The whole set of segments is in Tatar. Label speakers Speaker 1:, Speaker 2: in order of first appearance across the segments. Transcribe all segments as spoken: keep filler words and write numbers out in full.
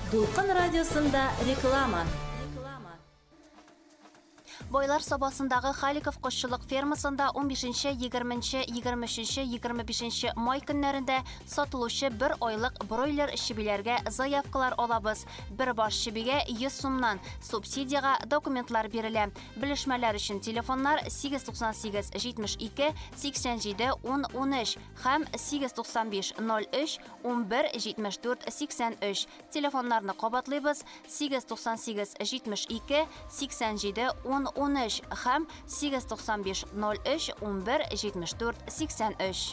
Speaker 1: Дулкын радиосында реклама.
Speaker 2: Бойлар собасындагы Халиков кошчылык фермасында он бишенче, егерменче, егерме өченче, егерме бишенче май көннәрендә сатылучы бер айлык бройлер чибиләргә заявкалар алабыз. Бер баш чибигә йөз сумнан, субсидияга документлар бирелә. Белешмәләр өчен телефоннар сигез туксан сигез, җитмеш ике, сиксән җиде, ун, унөч һәм сигез туксан биш, ноль өч, ун бер, җитмеш дүрт, сиксән өч. Телефоннарны кабатлыйбыз: сигез туксан сигез, җитмеш ике, сиксән җиде, ун, унөч һәм сигез туксан биш, ноль өч, ун бер, җитмеш дүрт, сиксән өч.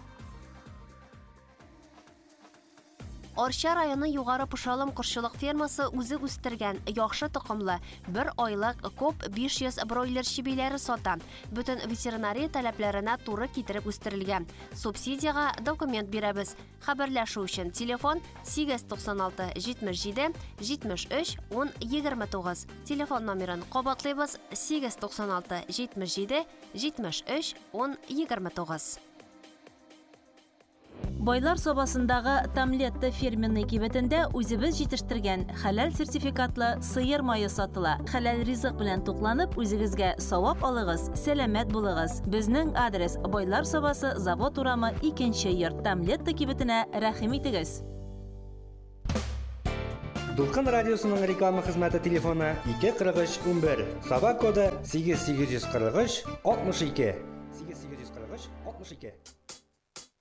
Speaker 2: Арча районы Югары Пушалым кошчылык фермасы үзе үстергән яхшы токымлы бер айлык коп биш йөз бройлер чибиләре сата. Бөтен ветеринария таләпләренә туры китереп үстерелгән. Субсидияга документ бирәбез. Хәбәрләшү өчен телефон сигез туксан алты, җитмеш җиде, җитмеш өч, ун, егерме тугыз. Телефон номерын кабатлыйбыз: сигез туксан алты, җитмеш җиде, җитмеш өч, ун, егерме тугыз.
Speaker 1: Бойлар собасындагы Тамлетта фирменный кибетендә үзебез җитештергән хәләл сертификатлы сыер майы сатыла. Хәләл ризык белән тукланып, үзегезгә савап алыгыз, сәламәт булыгыз. Безнең адрес: Бойлар собасы, завод урамы, икенче йорт, Тамлетта кибетенә рәхим итегез.
Speaker 3: Дулкын радиосының реклама хезмәте телефоны ике кырык өч, ун бер, Саба коды сигез сигез йөз кырык өч, алтмыш ике. сигез сигез йөз кырык өч, алтмыш ике.